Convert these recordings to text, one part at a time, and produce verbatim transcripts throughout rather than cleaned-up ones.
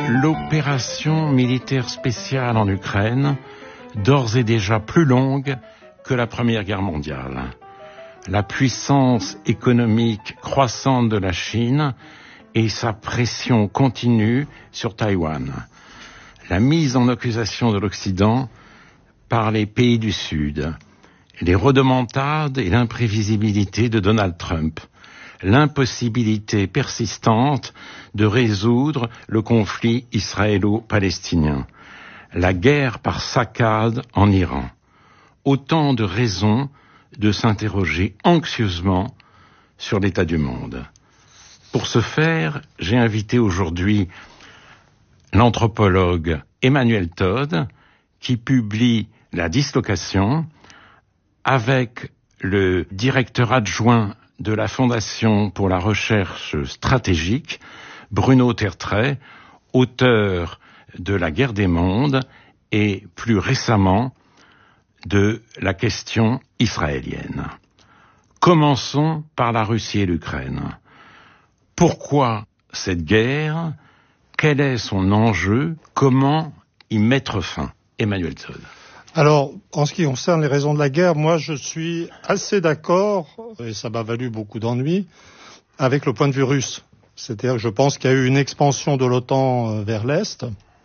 L'opération militaire spéciale en Ukraine, d'ores et déjà plus longue que la Première Guerre mondiale. La puissance économique croissante de la Chine et sa pression continue sur Taïwan. La mise en accusation de l'Occident par les pays du Sud. Les rodomontades et l'imprévisibilité de Donald Trump. L'impossibilité persistante de résoudre le conflit israélo-palestinien, la guerre par saccade en Iran. Autant de raisons de s'interroger anxieusement sur l'état du monde. Pour ce faire, j'ai invité aujourd'hui l'anthropologue Emmanuel Todd, qui publie La dislocation, avec le directeur adjoint de la Fondation pour la recherche stratégique, Bruno Tertrais, auteur de La guerre des mondes et plus récemment de la question israélienne. Commençons par la Russie et l'Ukraine. Pourquoi cette guerre? Quel est son enjeu? Comment y mettre fin? Emmanuel Todd. Alors, en ce qui concerne les raisons de la guerre, moi je suis assez d'accord, et ça m'a valu beaucoup d'ennuis, avec le point de vue russe. C'est-à-dire que je pense qu'il y a eu une expansion de l'OTAN vers l'Est,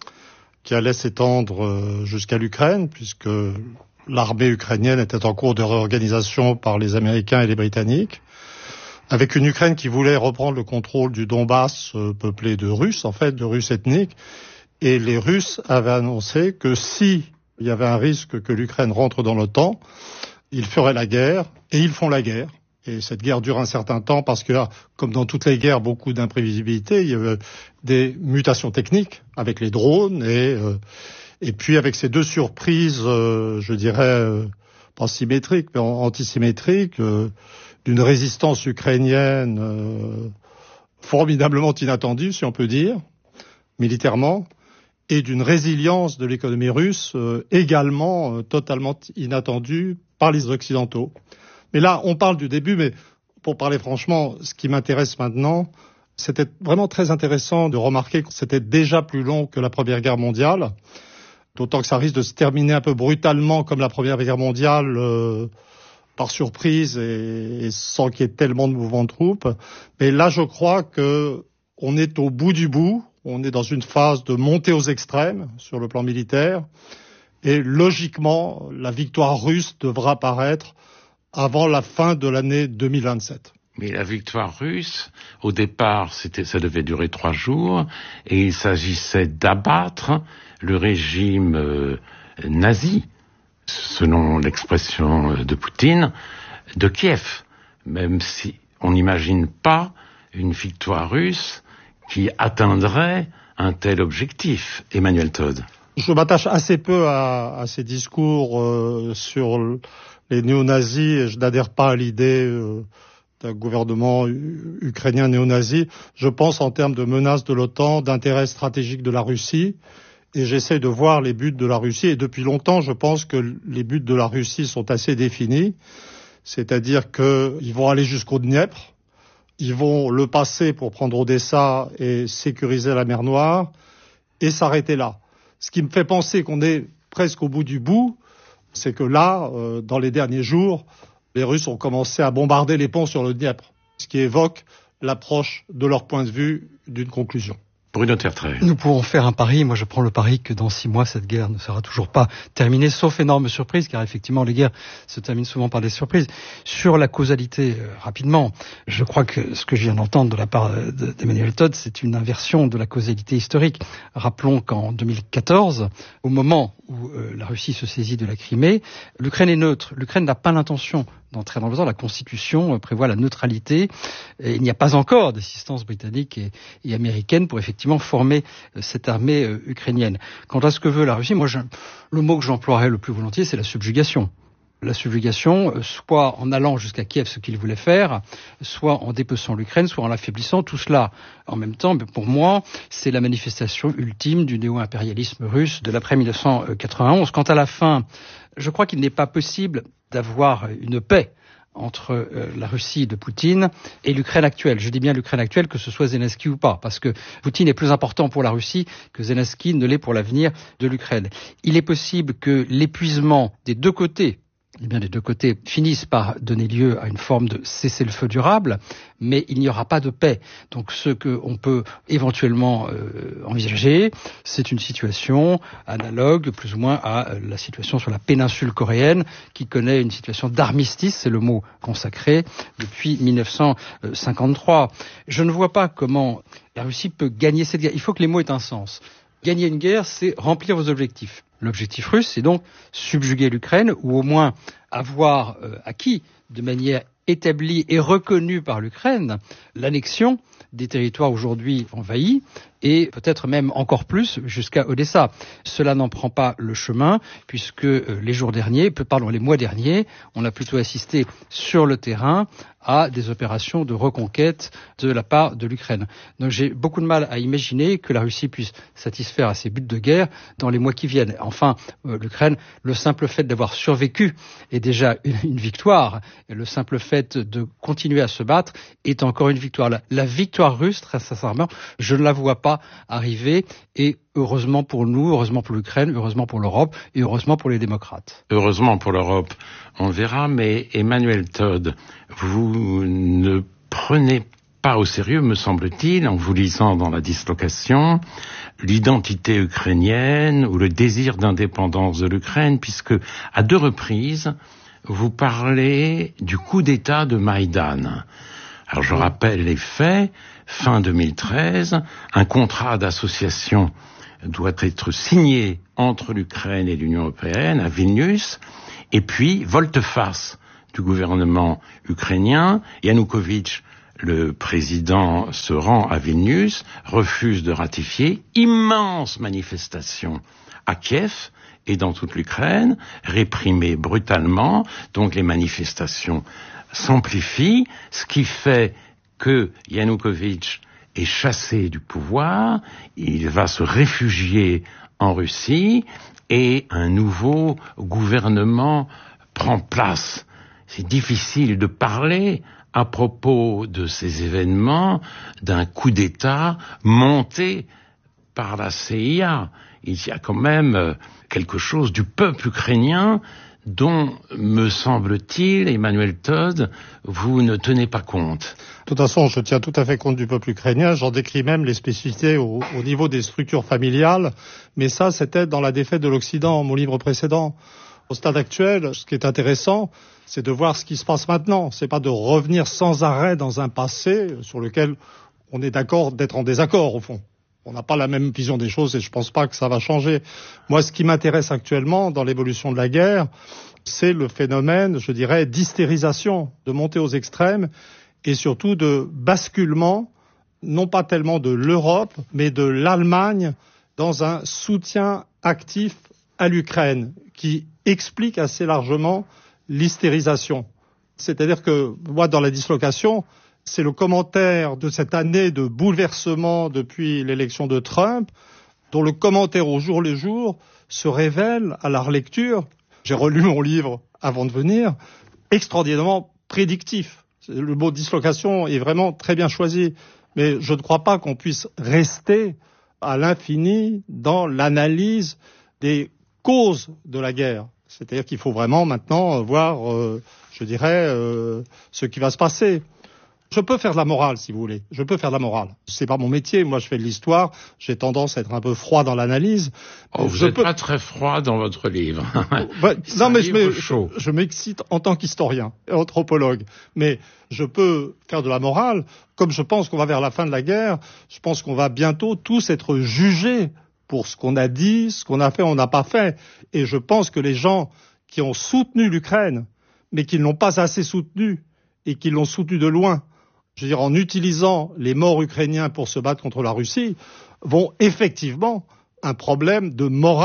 qui allait s'étendre jusqu'à l'Ukraine, puisque l'armée ukrainienne était en cours de réorganisation par les Américains et les Britanniques, avec une Ukraine qui voulait reprendre le contrôle du Donbass, peuplé de Russes, en fait, de Russes ethniques, et les Russes avaient annoncé que si il y avait un risque que l'Ukraine rentre dans l'OTAN, ils feraient la guerre, et ils font la guerre. Et cette guerre dure un certain temps parce que, comme dans toutes les guerres, beaucoup d'imprévisibilité, il y avait des mutations techniques avec les drones, et, euh, et puis avec ces deux surprises, euh, je dirais, euh, pas symétriques, mais antisymétriques, euh, d'une résistance ukrainienne euh, formidablement inattendue, si on peut dire, militairement, et d'une résilience de l'économie russe euh, également euh, totalement inattendue par les Occidentaux. Mais là, on parle du début, mais pour parler franchement, ce qui m'intéresse maintenant, c'était vraiment très intéressant de remarquer que c'était déjà plus long que la Première Guerre mondiale, d'autant que ça risque de se terminer un peu brutalement comme la Première Guerre mondiale, euh, par surprise et, et sans qu'il y ait tellement de mouvements de troupes. Mais là, je crois que on est au bout du bout. On est dans une phase de montée aux extrêmes sur le plan militaire et logiquement, la victoire russe devra apparaître avant la fin de l'année deux mille vingt-sept. Mais la victoire russe, au départ, c'était, ça devait durer trois jours et il s'agissait d'abattre le régime euh, nazi, selon l'expression de Poutine, de Kiev, même si on n'imagine pas une victoire russe qui atteindrait un tel objectif. Emmanuel Todd. Je m'attache assez peu à, à ces discours euh, sur les néo-nazis et je n'adhère pas à l'idée euh, d'un gouvernement u- ukrainien néo-nazi. Je pense en termes de menaces de l'OTAN, d'intérêts stratégiques de la Russie et j'essaie de voir les buts de la Russie. Et depuis longtemps, je pense que les buts de la Russie sont assez définis, c'est-à-dire qu'ils vont aller jusqu'au Dniepr. Ils vont le passer pour prendre Odessa et sécuriser la mer Noire et s'arrêter là. Ce qui me fait penser qu'on est presque au bout du bout, c'est que là, euh, dans les derniers jours, les Russes ont commencé à bombarder les ponts sur le Dniepr, ce qui évoque l'approche de leur point de vue d'une conclusion. Bruno Tertrais. Nous pourrons faire un pari. Moi, je prends le pari que dans six mois, cette guerre ne sera toujours pas terminée, sauf énorme surprise, car effectivement, les guerres se terminent souvent par des surprises. Sur la causalité, euh, rapidement, je crois que ce que je viens d'entendre de la part d'Emmanuel Todd, c'est une inversion de la causalité historique. Rappelons qu'en deux mille quatorze, au moment où euh, la Russie se saisit de la Crimée, l'Ukraine est neutre. L'Ukraine n'a pas l'intention d'entrer dans l'OTAN. La Constitution prévoit la neutralité. Et il n'y a pas encore d'assistance britannique et, et américaine pour effectivement former cette armée euh, ukrainienne. Quant à ce que veut la Russie, moi, je, le mot que j'emploierais le plus volontiers, c'est la subjugation. La subjugation, soit en allant jusqu'à Kiev, ce qu'il voulait faire, soit en dépeçant l'Ukraine, soit en l'affaiblissant. Tout cela, en même temps, pour moi, c'est la manifestation ultime du néo-impérialisme russe de l'après mille neuf cent quatre-vingt-onze. Quant à la fin, je crois qu'il n'est pas possible d'avoir une paix entre euh, la Russie de Poutine et l'Ukraine actuelle. Je dis bien l'Ukraine actuelle, que ce soit Zelensky ou pas, parce que Poutine est plus important pour la Russie que Zelensky ne l'est pour l'avenir de l'Ukraine. Il est possible que l'épuisement des deux côtés, eh bien, les deux côtés finissent par donner lieu à une forme de cessez-le-feu durable, mais il n'y aura pas de paix. Donc ce qu'on peut éventuellement euh, envisager, c'est une situation analogue plus ou moins à la situation sur la péninsule coréenne, qui connaît une situation d'armistice, c'est le mot consacré, depuis mille neuf cent cinquante-trois. Je ne vois pas comment la Russie peut gagner cette guerre. Il faut que les mots aient un sens. Gagner une guerre, c'est remplir vos objectifs. L'objectif russe, c'est donc subjuguer l'Ukraine, ou au moins avoir euh, acquis de manière établie et reconnue par l'Ukraine l'annexion des territoires aujourd'hui envahis, et peut-être même encore plus jusqu'à Odessa. Cela n'en prend pas le chemin, puisque euh, les jours derniers, pardon, les mois derniers, on a plutôt assisté sur le terrain à des opérations de reconquête de la part de l'Ukraine. Donc j'ai beaucoup de mal à imaginer que la Russie puisse satisfaire à ses buts de guerre dans les mois qui viennent. Enfin, euh, l'Ukraine, le simple fait d'avoir survécu est déjà une, une victoire, et le simple fait de continuer à se battre est encore une victoire. La, la victoire russe, très sincèrement, je ne la vois pas arriver, et heureusement pour nous, heureusement pour l'Ukraine, heureusement pour l'Europe et heureusement pour les démocrates. Heureusement pour l'Europe, on le verra, mais Emmanuel Todd, vous ne prenez pas au sérieux, me semble-t-il, en vous lisant dans la dislocation, l'identité ukrainienne ou le désir d'indépendance de l'Ukraine, puisque à deux reprises, vous parlez du coup d'État de Maïdan. Alors je rappelle les faits, fin deux mille treize, un contrat d'association doit être signé entre l'Ukraine et l'Union européenne à Vilnius, et puis volte-face du gouvernement ukrainien, Yanukovych, le président, se rend à Vilnius, refuse de ratifier, immense manifestation à Kiev et dans toute l'Ukraine, réprimée brutalement, donc les manifestations s'amplifient, ce qui fait que Yanukovych est chassé du pouvoir, il va se réfugier en Russie et un nouveau gouvernement prend place. C'est difficile de parler à propos de ces événements d'un coup d'État monté par la C I A. Il y a quand même quelque chose du peuple ukrainien dont, me semble-t-il, Emmanuel Todd, vous ne tenez pas compte. De toute façon, je tiens tout à fait compte du peuple ukrainien. J'en décris même les spécificités au, au niveau des structures familiales. Mais ça, c'était dans la défaite de l'Occident, mon livre précédent. Au stade actuel, ce qui est intéressant, c'est de voir ce qui se passe maintenant. C'est pas de revenir sans arrêt dans un passé sur lequel on est d'accord d'être en désaccord, au fond. On n'a pas la même vision des choses et je pense pas que ça va changer. Moi, ce qui m'intéresse actuellement dans l'évolution de la guerre, c'est le phénomène, je dirais, d'hystérisation, de montée aux extrêmes et surtout de basculement, non pas tellement de l'Europe, mais de l'Allemagne dans un soutien actif à l'Ukraine qui explique assez largement l'hystérisation. C'est-à-dire que moi, dans la dislocation, c'est le commentaire de cette année de bouleversement depuis l'élection de Trump, dont le commentaire au jour le jour se révèle à la relecture. J'ai relu mon livre avant de venir, extraordinairement prédictif. Le mot dislocation est vraiment très bien choisi, mais je ne crois pas qu'on puisse rester à l'infini dans l'analyse des causes de la guerre. C'est-à-dire qu'il faut vraiment maintenant voir, euh, je dirais, euh, ce qui va se passer. Je peux faire de la morale, si vous voulez. Je peux faire de la morale. C'est pas mon métier. Moi, je fais de l'histoire. J'ai tendance à être un peu froid dans l'analyse. Oh, vous n'êtes peux... pas très froid dans votre livre. Ouais, non, mais je, je m'excite en tant qu'historien, anthropologue. Mais je peux faire de la morale. Comme je pense qu'on va vers la fin de la guerre, je pense qu'on va bientôt tous être jugés pour ce qu'on a dit, ce qu'on a fait, on n'a pas fait. Et je pense que les gens qui ont soutenu l'Ukraine, mais qui ne l'ont pas assez soutenu, et qui l'ont soutenu de loin, je veux dire, en utilisant les morts ukrainiens pour se battre contre la Russie, vont effectivement un problème de morale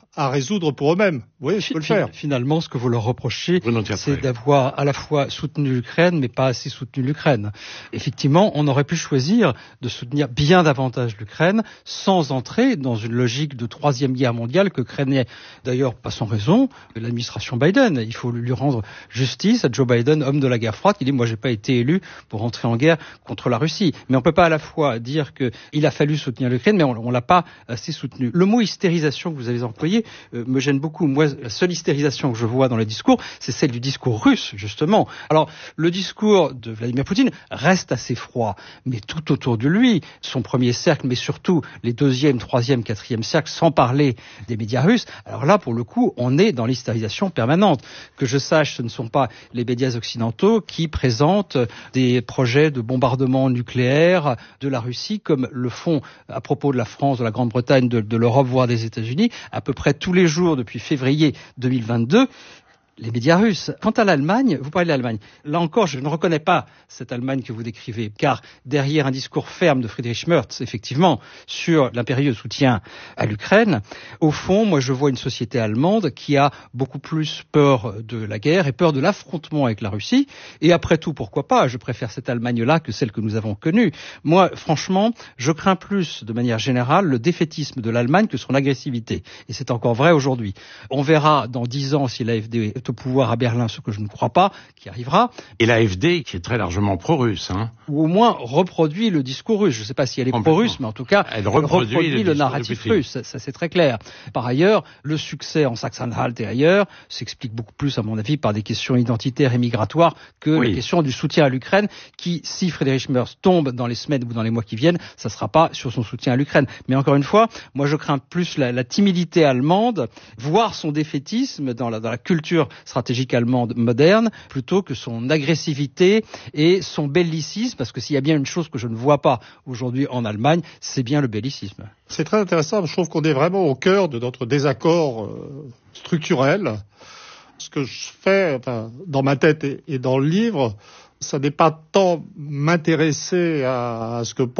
à résoudre pour eux-mêmes. Vous voyez, je peux le faire. Finalement, ce que vous leur reprochez, c'est d'avoir à la fois soutenu l'Ukraine, mais pas assez soutenu l'Ukraine. Effectivement, on aurait pu choisir de soutenir bien davantage l'Ukraine sans entrer dans une logique de troisième guerre mondiale que craignait, d'ailleurs, pas sans raison, l'administration Biden. Il faut lui rendre justice à Joe Biden, homme de la guerre froide, qui dit « moi, j'ai pas été élu pour entrer en guerre contre la Russie ». Mais on peut pas à la fois dire qu'il a fallu soutenir l'Ukraine, mais on, on l'a pas assez soutenu. Le mot hystérisation que vous avez employé euh, me gêne beaucoup. Moi, la seule hystérisation que je vois dans le discours, c'est celle du discours russe, justement. Alors, le discours de Vladimir Poutine reste assez froid, mais tout autour de lui, son premier cercle, mais surtout les deuxième, troisième, quatrième cercles, sans parler des médias russes, alors là, pour le coup, on est dans l'hystérisation permanente. Que je sache, ce ne sont pas les médias occidentaux qui présentent des projets de bombardement nucléaire de la Russie, comme le font à propos de la France, de la Grande-Bretagne, de, de l'Europe, voire des États-Unis, à peu près tous les jours depuis février deux mille vingt-deux. Les médias russes. Quant à l'Allemagne, vous parlez de l'Allemagne. Là encore, je ne reconnais pas cette Allemagne que vous décrivez, car derrière un discours ferme de Friedrich Merz, effectivement, sur l'impérieux soutien à l'Ukraine, au fond, moi je vois une société allemande qui a beaucoup plus peur de la guerre et peur de l'affrontement avec la Russie. Et après tout, pourquoi pas? Je préfère cette Allemagne-là que celle que nous avons connue. Moi, franchement, je crains plus, de manière générale, le défaitisme de l'Allemagne que son agressivité. Et c'est encore vrai aujourd'hui. On verra dans dix ans si l'A F D est au pouvoir à Berlin, ce que je ne crois pas, qui arrivera. Et l'A F D, qui est très largement pro-russe. Hein. Ou au moins reproduit le discours russe. Je ne sais pas si elle est pro-russe, mais en tout cas, elle reproduit, reproduit le, le narratif russe. Ça, ça c'est très clair. Par ailleurs, le succès en Saxe-Anhalt et ailleurs s'explique beaucoup plus, à mon avis, par des questions identitaires et migratoires que oui. les questions du soutien à l'Ukraine, qui, si Friedrich Merz tombe dans les semaines ou dans les mois qui viennent, ça ne sera pas sur son soutien à l'Ukraine. Mais encore une fois, moi je crains plus la, la timidité allemande, voire son défaitisme dans la, dans la culture stratégique allemande moderne, plutôt que son agressivité et son bellicisme, parce que s'il y a bien une chose que je ne vois pas aujourd'hui en Allemagne, c'est bien le bellicisme. C'est très intéressant, je trouve qu'on est vraiment au cœur de notre désaccord euh, structurel. Ce que je fais enfin, dans ma tête et, et dans le livre, ça n'est pas tant m'intéresser à, à ce que